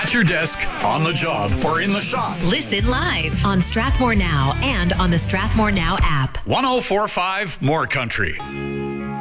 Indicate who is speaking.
Speaker 1: At your desk, on the job, or in the shop.
Speaker 2: Listen live on Strathmore Now and on the Strathmore Now app.
Speaker 1: 104.5 More Country.